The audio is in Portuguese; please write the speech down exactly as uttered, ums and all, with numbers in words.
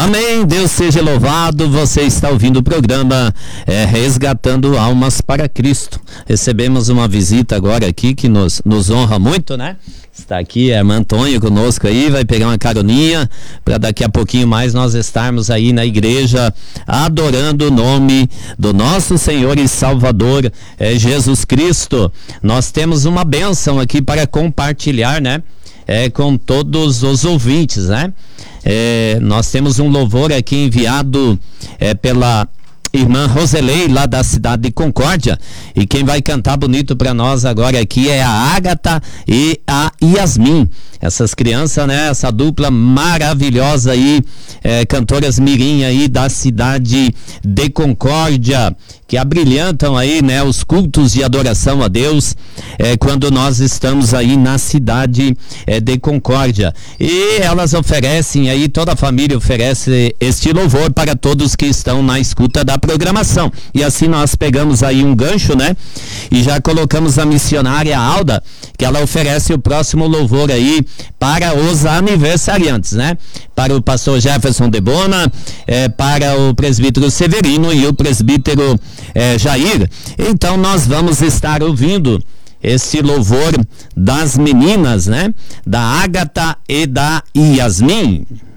Amém, Deus seja louvado. Você está ouvindo o programa é, Resgatando Almas para Cristo. Recebemos uma visita agora aqui que nos, nos honra muito, né? Está aqui a irmã Antônia conosco aí, vai pegar uma caroninha para daqui a pouquinho mais nós estarmos aí na igreja adorando o nome do nosso Senhor e Salvador é, Jesus Cristo. Nós temos uma bênção aqui para compartilhar, né? É, com todos os ouvintes, né? É, nós temos um louvor aqui enviado é, pela irmã Roselei, lá da cidade de Concórdia, e quem vai cantar bonito para nós agora aqui é a Ágata e a Yasmin, essas crianças, né, essa dupla maravilhosa aí, é, cantoras mirim aí da cidade de Concórdia, que abrilhantam aí, né, os cultos de adoração a Deus, é, quando nós estamos aí na cidade é, de Concórdia, e elas oferecem aí, toda a família oferece este louvor para todos que estão na escuta da programação, e assim nós pegamos aí um gancho, né, e já colocamos a missionária Alda, que ela oferece o próximo louvor aí para os aniversariantes, né, para o pastor Jefferson de Bona, é, para o presbítero Severino e o presbítero é, Jair. Então nós vamos estar ouvindo esse louvor das meninas, né, da Ágata e da Yasmin.